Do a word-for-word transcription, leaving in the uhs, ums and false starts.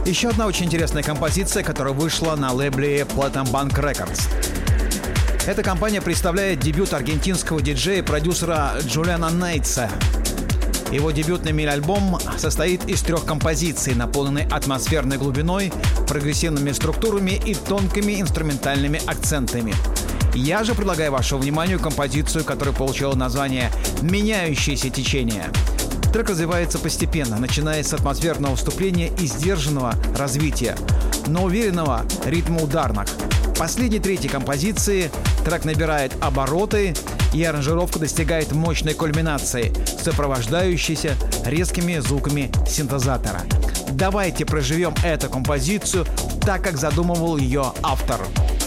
Еще одна очень интересная композиция, которая вышла на лейбле Platinum Bank Records. Эта компания представляет дебют аргентинского диджея и продюсера Джулиана Нейтса. Его дебютный мини-альбом состоит из трех композиций, наполненной атмосферной глубиной, прогрессивными структурами и тонкими инструментальными акцентами. Я же предлагаю вашему вниманию композицию, которая получила название «Меняющееся течение». Трек развивается постепенно, начиная с атмосферного вступления и сдержанного развития, но уверенного ритма ударных. В последней третьей композиции трек набирает обороты, и аранжировка достигает мощной кульминации, сопровождающейся резкими звуками синтезатора. Давайте проживем эту композицию так, как задумывал ее автор.